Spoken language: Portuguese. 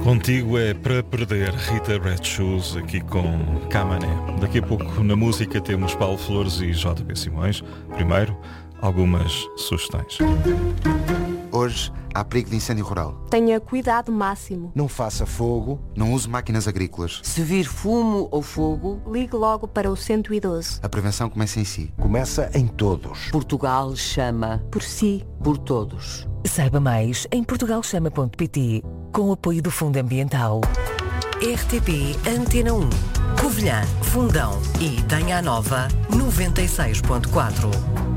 Contigo é para perder, Rita Red Shoes, aqui com Camané. Daqui a pouco na música temos Paulo Flores e JB Simões. Primeiro, algumas sugestões. Hoje há perigo de incêndio rural. Tenha cuidado máximo. Não faça fogo. Não use máquinas agrícolas. Se vir fumo ou fogo, ligue logo para o 112. A prevenção começa em si. Começa em todos. Portugal chama por si. Por todos. Saiba mais em portugalchama.pt, com o apoio do Fundo Ambiental. RTP Antena 1, Covilhã, Fundão e Tanha Nova 96.4.